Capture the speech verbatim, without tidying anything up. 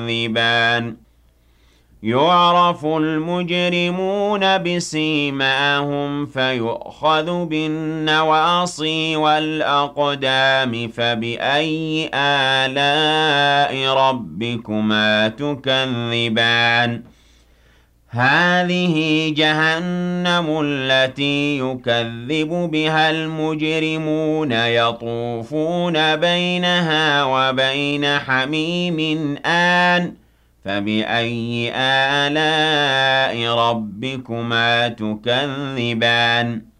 تكذبان يعرف المجرمون بسيماهم فيؤخذ بالنواصي والأقدام فبأي آلاء ربكما تكذبان هذه جهنم التي يكذب بها المجرمون يطوفون بينها وبين حميم آن فبأي آلاء ربكما تكذبان